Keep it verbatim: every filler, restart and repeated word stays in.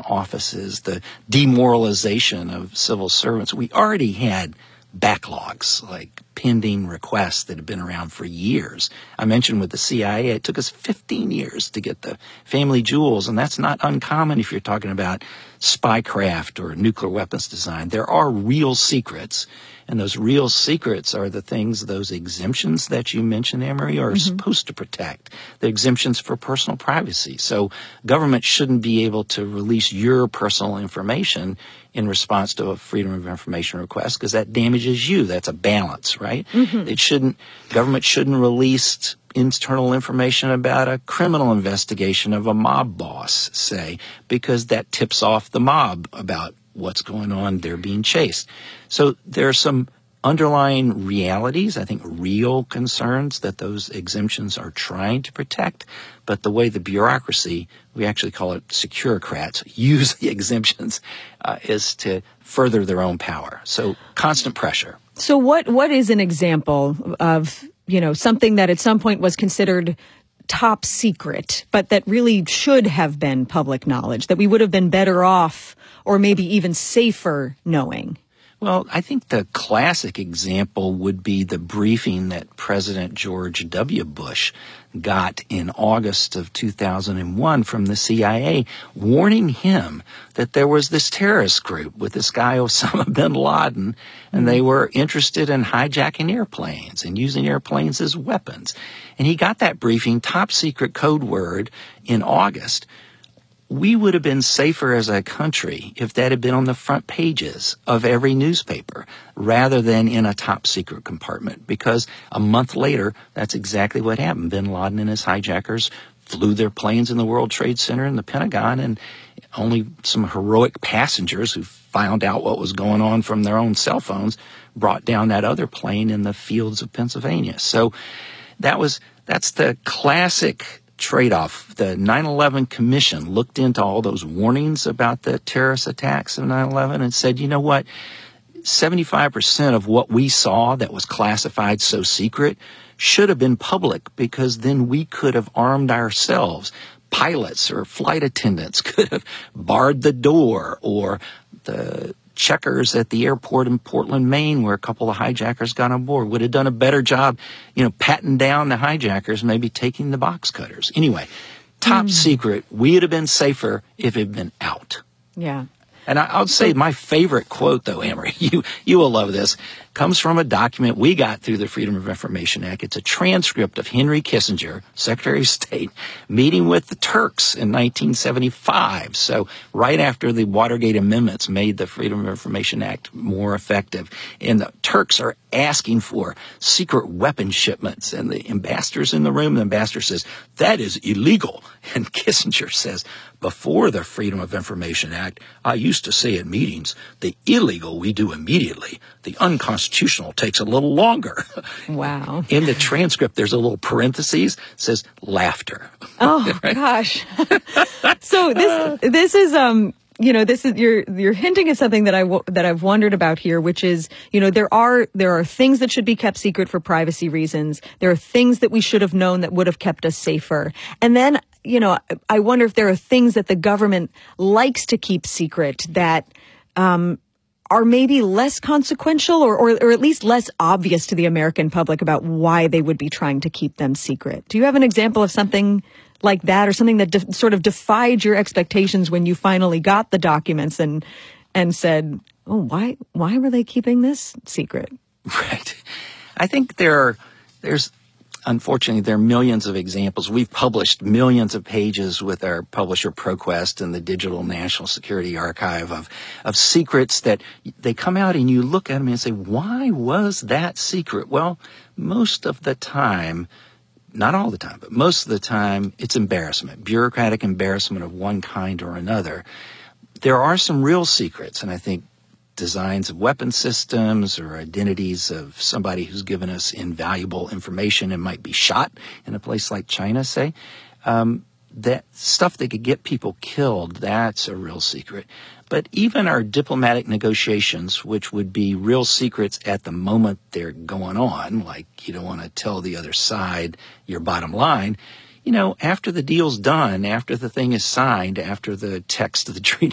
offices, the demoralization of civil servants. We already had backlogs, like pending requests that have been around for years. I mentioned with the C I A, it took us fifteen years to get the family jewels, and that's not uncommon if you're talking about spycraft or nuclear weapons design. There are real secrets, and those real secrets are the things, those exemptions that you mentioned, Anne-Marie, are mm-hmm. supposed to protect. The exemptions for personal privacy. So government shouldn't be able to release your personal information in response to a Freedom of Information request, because that damages you. That's a balance, right? Mm-hmm. It shouldn't, government shouldn't release internal information about a criminal investigation of a mob boss, say, because that tips off the mob about what's going on. They're being chased. So there are some underlying realities, I think real concerns that those exemptions are trying to protect. But the way the bureaucracy, we actually call it securocrats, use the exemptions uh, is to further their own power. So constant pressure. So what what is an example of, you know, something that at some point was considered top secret, but that really should have been public knowledge, that we would have been better off or maybe even safer knowing? Well, I think the classic example would be the briefing that President George W. Bush got in August of two thousand one from the C I A, warning him that there was this terrorist group with this guy Osama bin Laden, and they were interested in hijacking airplanes and using airplanes as weapons. And he got that briefing, top secret code word, in August. We would have been safer as a country if that had been on the front pages of every newspaper rather than in a top secret compartment, because a month later, that's exactly what happened. Bin Laden and his hijackers flew their planes in the World Trade Center and the Pentagon, and only some heroic passengers who found out what was going on from their own cell phones brought down that other plane in the fields of Pennsylvania. So that was that's the classic trade-off. The nine eleven Commission looked into all those warnings about the terrorist attacks of nine eleven and said, you know what, seventy-five percent of what we saw that was classified so secret should have been public, because then we could have armed ourselves. Pilots or flight attendants could have barred the door, or the checkers at the airport in Portland, Maine, where a couple of hijackers got on board, would have done a better job, you know, patting down the hijackers, maybe taking the box cutters. Anyway, top mm. secret. We would have been safer if it had been out. Yeah. And I, I would say my favorite quote, though, Anne-Marie, you, you will love this, comes from a document we got through the Freedom of Information Act. It's a transcript of Henry Kissinger, Secretary of State, meeting with the Turks in nineteen seventy-five. So right after the Watergate amendments made the Freedom of Information Act more effective. And the Turks are asking for secret weapon shipments. And the ambassador's in the room. The ambassador says, that is illegal. And Kissinger says, before the Freedom of Information Act, I used to say at meetings, the illegal we do immediately. The unconstitutional takes a little longer. Wow. In the transcript, there's a little parentheses, says laughter. Oh, right? Gosh. So this this is um you know, this is you're you're hinting at something that I w- that I've wondered about here, which is, you know, there are there are things that should be kept secret for privacy reasons. There are things that we should have known that would have kept us safer. And then, you know, I wonder if there are things that the government likes to keep secret that um are maybe less consequential, or, or or at least less obvious to the American public about why they would be trying to keep them secret. Do you have an example of something like that, or something that de- sort of defied your expectations when you finally got the documents and and said, oh, why why were they keeping this secret? Right. I think there are, there's, unfortunately, there are millions of examples. We've published millions of pages with our publisher ProQuest and the Digital National Security Archive of, of secrets that they come out and you look at them and say, why was that secret? Well, most of the time, not all the time, but most of the time, it's embarrassment, bureaucratic embarrassment of one kind or another. There are some real secrets, and I think designs of weapon systems or identities of somebody who's given us invaluable information and might be shot in a place like China, say, um, that stuff that could get people killed, that's a real secret. But even our diplomatic negotiations, which would be real secrets at the moment they're going on, like you don't want to tell the other side your bottom line, you know, after the deal's done, after the thing is signed, after the text of the treaty